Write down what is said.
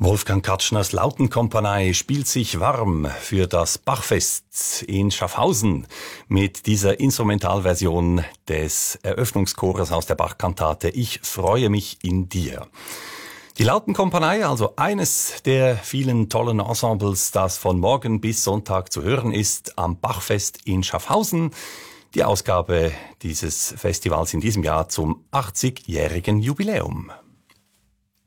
Wolfgang Katschners Lautenkompanie spielt sich warm für das Bachfest in Schaffhausen mit dieser Instrumentalversion des Eröffnungschores aus der Bachkantate Ich freue mich in dir. Die Lautenkompanie, also eines der vielen tollen Ensembles, das von morgen bis Sonntag zu hören ist am Bachfest in Schaffhausen. Die Ausgabe dieses Festivals in diesem Jahr zum 80-jährigen Jubiläum.